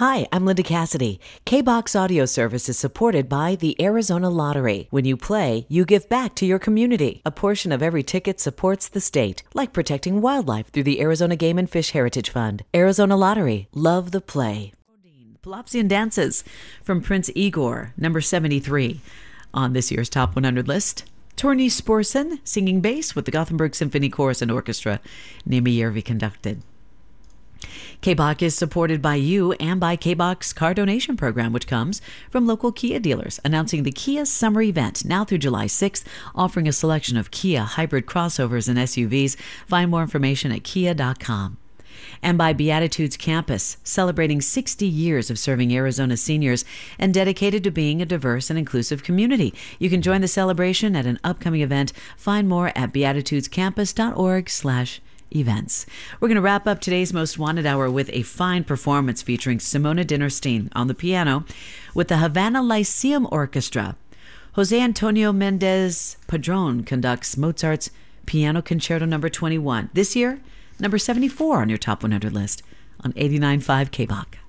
Hi, I'm Linda Cassidy. K-Box Audio Service is supported by the Arizona Lottery. When you play, you give back to your community. A portion of every ticket supports the state, like protecting wildlife through the Arizona Game and Fish Heritage Fund. Arizona Lottery. Love the play. Palopsian Dances from Prince Igor, number 73 on this year's Top 100 list. Torny Sporson singing bass with the Gothenburg Symphony Chorus and Orchestra. Nimi Järvi conducted. KBOC is supported by you and by KBOC's car donation program, which comes from local Kia dealers, announcing the Kia Summer Event now through July 6th, offering a selection of Kia hybrid crossovers and SUVs. Find more information at kia.com. And by Beatitudes Campus, celebrating 60 years of serving Arizona seniors and dedicated to being a diverse and inclusive community. You can join the celebration at an upcoming event. Find more at beatitudescampus.org/events. We're going to wrap up today's Most Wanted Hour with a fine performance featuring Simona Dinnerstein on the piano with the Havana Lyceum Orchestra. Jose Antonio Mendez Padron conducts Mozart's Piano Concerto No. 21. This year, number 74 on your Top 100 list on 89.5 KBOC.